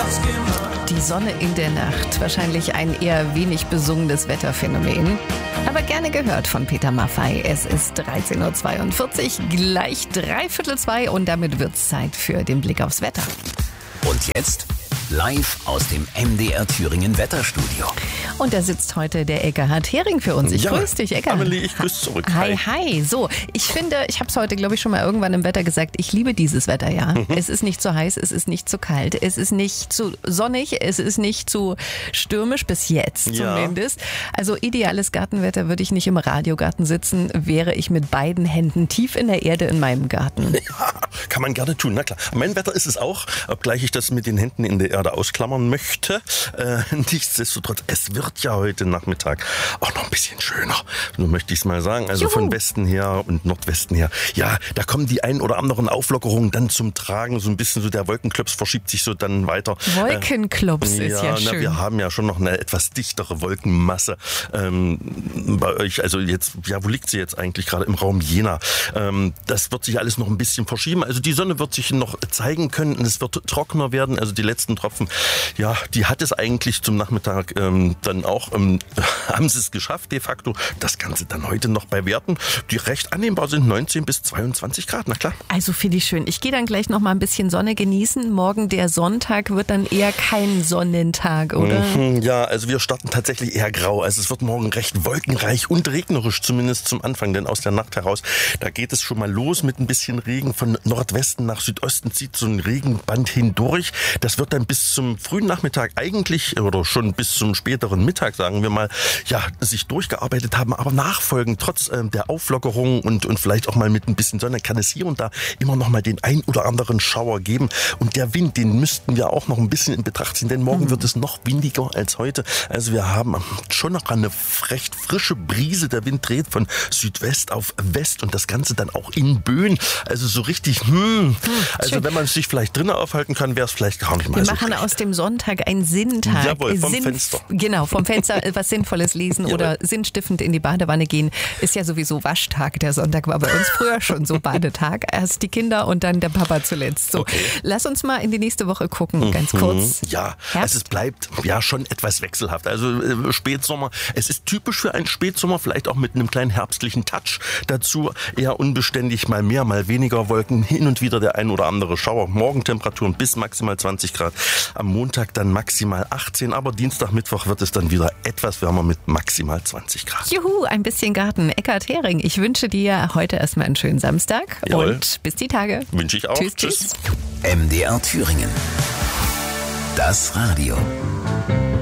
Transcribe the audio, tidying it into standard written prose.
Die Sonne in der Nacht, wahrscheinlich ein eher wenig besungenes Wetterphänomen, aber gerne gehört von Peter Maffay. Es ist 13.42 Uhr, gleich 3:45 und damit wird's Zeit für den Blick aufs Wetter. Und jetzt live aus dem MDR Thüringen Wetterstudio. Und da sitzt heute der Eckehard Hering für uns. Ich grüße dich, Eckehard. Amelie, ich grüße zurück. Hi. So, ich finde, ich habe es heute, glaube ich, schon mal irgendwann im Wetter gesagt, ich liebe dieses Wetter, ja. Es ist nicht zu heiß, es ist nicht zu kalt, es ist nicht zu sonnig, es ist nicht zu stürmisch, bis jetzt zumindest. Also ideales Gartenwetter, würde ich nicht im Radiogarten sitzen, wäre ich mit beiden Händen tief in der Erde in meinem Garten. Ja, kann man gerne tun, na klar. Mein Wetter ist es auch, obgleich ich das mit den Händen in der Erde ausklammern möchte. Nichtsdestotrotz, es wird ja heute Nachmittag auch noch ein bisschen schöner. Nur möchte ich es mal sagen. Also von Westen her und Nordwesten her. Ja, da kommen die ein oder anderen Auflockerungen dann zum Tragen. So ein bisschen so der Wolkenklops verschiebt sich so dann weiter. Wolkenklops ist ja schön. Wir haben ja schon noch eine etwas dichtere Wolkenmasse bei euch. Also jetzt, ja, wo liegt sie jetzt eigentlich gerade? Im Raum Jena. Das wird sich alles noch ein bisschen verschieben. Also die Sonne wird sich noch zeigen können und es wird trockener werden. Also die letzten Tropfen, ja, die hat es eigentlich zum Nachmittag dann auch, haben sie es geschafft de facto. Das Ganze dann heute noch bei Werten, die recht annehmbar sind, 19 bis 22 Grad, na klar. Also finde ich schön. Ich gehe dann gleich noch mal ein bisschen Sonne genießen. Morgen der Sonntag wird dann eher kein Sonnentag, oder? Ja, also wir starten tatsächlich eher grau. Also es wird morgen recht wolkenreich und regnerisch, zumindest zum Anfang, denn aus der Nacht heraus, da geht es schon mal los mit ein bisschen Regen. Von Nordwesten nach Südosten zieht so ein Regenband hindurch. Das wird dann bis zum frühen Nachmittag eigentlich, oder schon bis zum späteren Mittag, sagen wir mal, ja, sich durchgearbeitet haben, aber nachfolgend, trotz der Auflockerung und vielleicht auch mal mit ein bisschen Sonne, kann es hier und da immer noch mal den ein oder anderen Schauer geben. Und der Wind, den müssten wir auch noch ein bisschen in Betracht ziehen, denn morgen wird es noch windiger als heute. Also wir haben schon noch eine recht frische Brise. Der Wind dreht von Südwest auf West und das Ganze dann auch in Böen. Also so richtig, also wenn man sich vielleicht drinnen aufhalten kann, wäre es vielleicht gar nicht mal so Wir machen schlecht. aus dem Sonntag einen Sinntag. Jawohl, vom Fenster. Genau, vom Fenster was Sinnvolles lesen oder sinnstiftend in die Badewanne gehen. Ist ja sowieso Waschtag. Der Sonntag war bei uns früher schon so Badetag. Erst die Kinder und dann der Papa zuletzt. So, lass uns mal in die nächste Woche gucken, ganz kurz. Ja, Herbst? also es bleibt ja schon etwas wechselhaft. Also Spätsommer, es ist typisch für einen Spätsommer, vielleicht auch mit einem kleinen herbstlichen Touch dazu. Eher unbeständig, mal mehr, mal weniger Wolken, hin und wieder der ein oder andere Schauer. Morgentemperaturen bis maximal 20 Grad. Am Montag dann maximal 18, aber Dienstag, Mittwoch wird es dann wieder etwas wärmer mit maximal 20 Grad. Juhu, ein bisschen Garten. Eckehard Hering, ich wünsche dir heute erstmal einen schönen Samstag. Jawohl. Und bis die Tage. Wünsche ich auch. Tschüss. MDR Thüringen. Das Radio.